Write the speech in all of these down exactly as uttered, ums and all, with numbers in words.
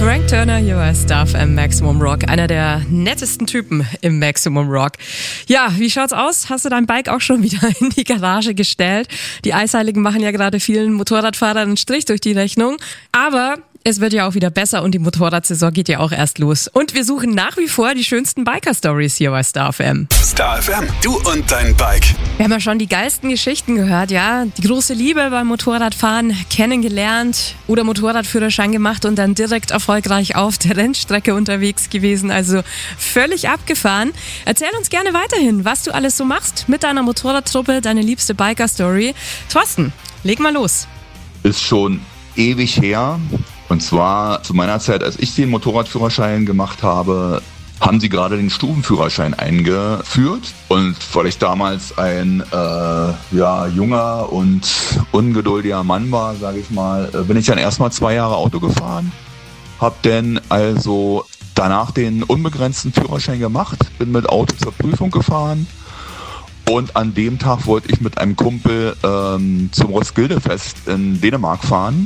Frank Turner hier bei Star F M Maximum Rock. Einer der nettesten Typen im Maximum Rock. Ja, wie schaut's aus? Hast du dein Bike auch schon wieder in die Garage gestellt? Die Eisheiligen machen ja gerade vielen Motorradfahrern einen Strich durch die Rechnung. Aber es wird ja auch wieder besser und die Motorradsaison geht ja auch erst los. Und wir suchen nach wie vor die schönsten Biker-Stories hier bei Star F M. Star F M, du und dein Bike. Wir haben ja schon die geilsten Geschichten gehört, ja. Die große Liebe beim Motorradfahren kennengelernt oder Motorradführerschein gemacht und dann direkt erfolgreich auf der Rennstrecke unterwegs gewesen. Also völlig abgefahren. Erzähl uns gerne weiterhin, was du alles so machst mit deiner Motorradtruppe, deine liebste Biker-Story. Thorsten, leg mal los. Ist schon ewig her. Und zwar zu meiner Zeit, als ich den Motorradführerschein gemacht habe, haben sie gerade den Stufenführerschein eingeführt. Und weil ich damals ein äh, ja, junger und ungeduldiger Mann war, sage ich mal, bin ich dann erstmal zwei Jahre Auto gefahren. Hab dann also danach den unbegrenzten Führerschein gemacht, bin mit Auto zur Prüfung gefahren. Und an dem Tag wollte ich mit einem Kumpel ähm, zum Roskilde-Fest in Dänemark fahren.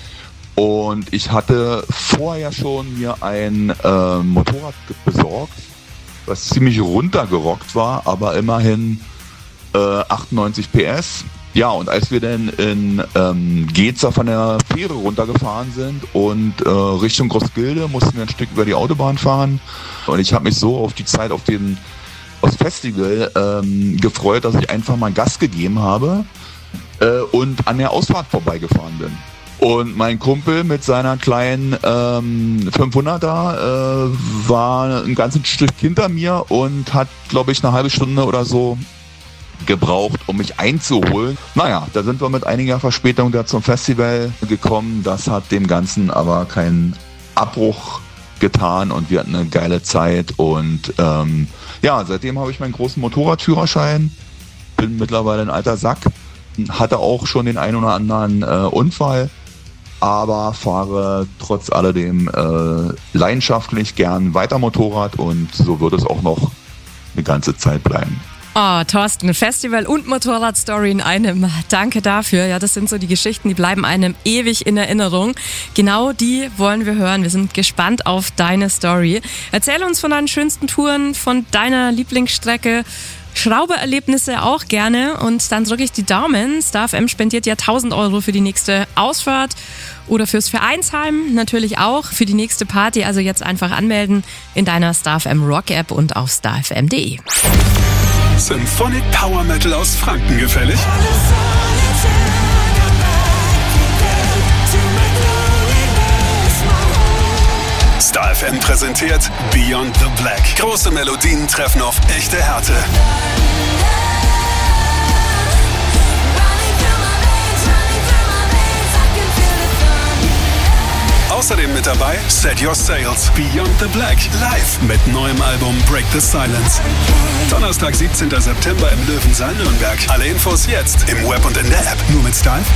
Und ich hatte vorher schon mir ein äh, Motorrad besorgt, was ziemlich runtergerockt war, aber immerhin äh, achtundneunzig P S. Ja, und als wir dann in ähm, Geza von der Fähre runtergefahren sind und äh, Richtung Roskilde, mussten wir ein Stück über die Autobahn fahren. Und ich habe mich so auf die Zeit auf dem aufs Festival ähm, gefreut, dass ich einfach mal Gas gegeben habe äh, und an der Ausfahrt vorbeigefahren bin. Und mein Kumpel mit seiner kleinen ähm, fünfhunderter äh, war ein ganzes Stück hinter mir und hat, glaube ich, eine halbe Stunde oder so gebraucht, um mich einzuholen. Naja, da sind wir mit einiger Verspätung da zum Festival gekommen. Das hat dem Ganzen aber keinen Abbruch getan und wir hatten eine geile Zeit. Und ähm, ja, seitdem habe ich meinen großen Motorradführerschein, bin mittlerweile ein alter Sack, hatte auch schon den einen oder anderen äh, Unfall, aber fahre trotz alledem äh, leidenschaftlich gern weiter Motorrad und so wird es auch noch eine ganze Zeit bleiben. Oh, Thorsten, Festival und Motorradstory in einem. Danke dafür. Ja, das sind so die Geschichten, die bleiben einem ewig in Erinnerung. Genau die wollen wir hören. Wir sind gespannt auf deine Story. Erzähl uns von deinen schönsten Touren, von deiner Lieblingsstrecke. Schraubererlebnisse auch gerne und dann drücke ich die Daumen. Star F M spendiert ja tausend Euro für die nächste Ausfahrt oder fürs Vereinsheim natürlich auch für die nächste Party. Also jetzt einfach anmelden in deiner Star F M Rock App und auf star f m punkt d e. Symphonic Power Metal aus Franken gefällig? Star F M präsentiert Beyond the Black. Große Melodien treffen auf echte Härte. Außerdem mit dabei Set Your Sails, Beyond the Black, live mit neuem Album Break the Silence. Donnerstag, siebzehnten September im Löwensaal Nürnberg. Alle Infos jetzt im Web und in der App. Nur mit Star F M.